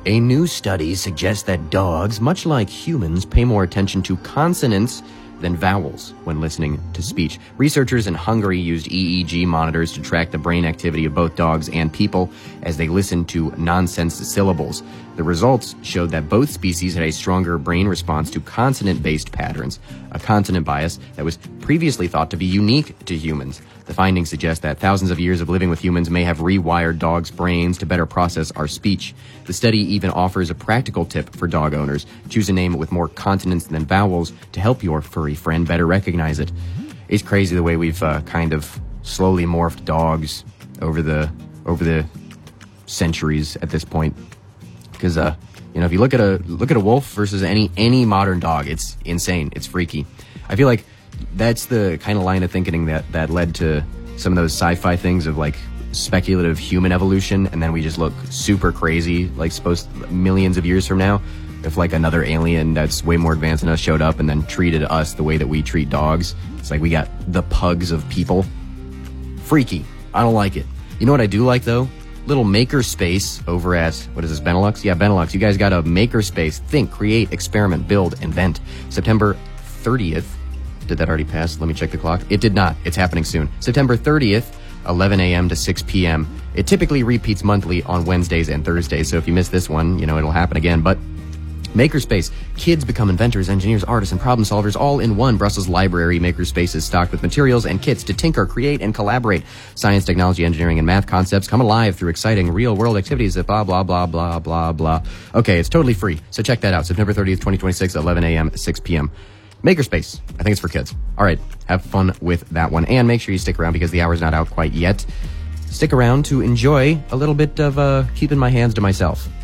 A new study suggests that dogs, much like humans, pay more attention to consonants than vowels when listening to speech. Researchers in Hungary used EEG monitors to track the brain activity of both dogs and people as they listened to nonsense syllables. The results showed that both species had a stronger brain response to consonant-based patterns, a consonant bias that was previously thought to be unique to humans. The findings suggest that thousands of years of living with humans may have rewired dogs' brains to better process our speech. The study even offers a practical tip for dog owners. Choose a name with more consonants than vowels to help your furry friend better recognize it. It's crazy the way we've kind of slowly morphed dogs over the centuries at this point. Because if you look at a wolf versus any modern dog, it's insane. It's freaky. I feel like that's the kind of line of thinking that led to some of those sci-fi things of like speculative human evolution, and then we just look super crazy, like supposed millions of years from now, if like another alien that's way more advanced than us showed up and then treated us the way that we treat dogs. It's like we got the pugs of people. Freaky. I don't like it. You know what I do like though? Little makerspace over at, what is this, Benelux? Yeah, Benelux. You guys got a makerspace. Think, create, experiment, build, invent. September 30th. Did that already pass? Let me check the clock. It did not. It's happening soon. September 30th, 11 a.m. to 6 p.m. It typically repeats monthly on Wednesdays and Thursdays, so if you miss this one, it'll happen again. But Makerspace. Kids become inventors, engineers, artists, and problem solvers all in one. Brussels Library Makerspace is stocked with materials and kits to tinker, create, and collaborate. Science, technology, engineering, and math concepts come alive through exciting real-world activities that blah, blah, blah, blah, blah, blah. Okay, it's totally free, so check that out. September 30th, 2026, 11 a.m., 6 p.m. Makerspace. I think it's for kids. All right, have fun with that one. And make sure you stick around because the hour's not out quite yet. Stick around to enjoy a little bit of keeping my hands to myself.